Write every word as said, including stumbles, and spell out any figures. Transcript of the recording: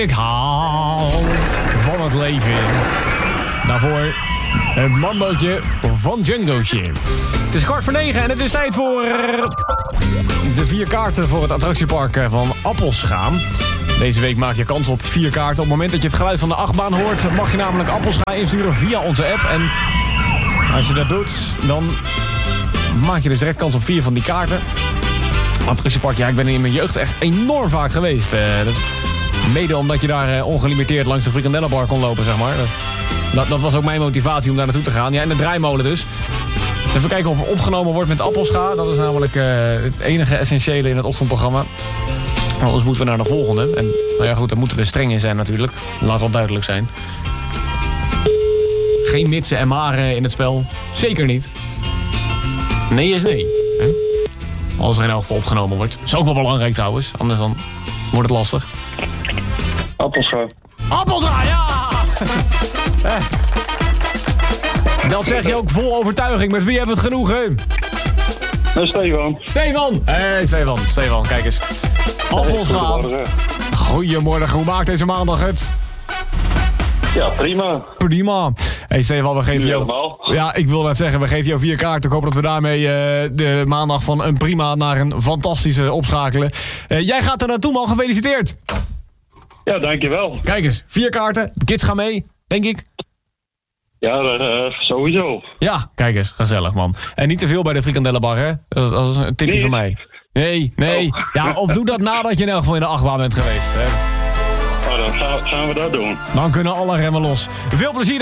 Ik hou van het leven. Daarvoor een mambootje van Django'tje. Het is kwart voor negen en het is tijd voor de vier kaarten voor het attractiepark van Appelscha. Deze week maak je kans op vier kaarten. Op het moment dat je het geluid van de achtbaan hoort, mag je namelijk Appelscha insturen via onze app. En als je dat doet, dan maak je dus direct kans op vier van die kaarten. Attractiepark, ja, ik ben in mijn jeugd echt enorm vaak geweest. Uh, dat, mede omdat je daar uh, ongelimiteerd langs de frikandellenbar kon lopen, zeg maar. Dat, dat was ook mijn motivatie om daar naartoe te gaan. Ja, en de draaimolen dus. Even kijken of er opgenomen wordt met Appelscha. Dat is namelijk uh, het enige essentiële in het ochtendprogramma. Anders moeten we naar de volgende. En nou ja, goed, daar moeten we streng in zijn natuurlijk. Laat wel duidelijk zijn. Geen mitsen en maren in het spel. Zeker niet. Nee is nee. Hè? Als er in elk geval opgenomen wordt. Dat is ook wel belangrijk trouwens. Anders dan wordt het lastig. Appelscha. Appelscha, ja! Dat zeg je ook vol overtuiging. Met wie hebben we het genoegen? Uh, Stefan. Stefan! Hé, hey, Stefan. Stefan, kijk eens. Appelscha. Goedemorgen. Hoe maakt deze maandag het? Ja, prima. Prima. Hey Stefan, we geven jou... Ja, ik wil net zeggen, we geven jou vier kaarten. Ik hoop dat we daarmee uh, de maandag van een prima naar een fantastische opschakelen. Uh, jij gaat er naartoe, man. Gefeliciteerd. Ja, dankjewel. Kijk eens, vier kaarten. De kids gaan mee, denk ik. Ja, uh, sowieso. Ja, kijk eens. Gezellig, man. En niet te veel bij de frikandellenbar, hè? Dat, dat is een tipje nee. van mij. Nee, nee. Oh. Ja, of doe dat nadat je in elk geval in de achtbaan bent geweest. Hè? Oh, dan gaan we, gaan we dat doen. Dan kunnen alle remmen los. Veel plezier.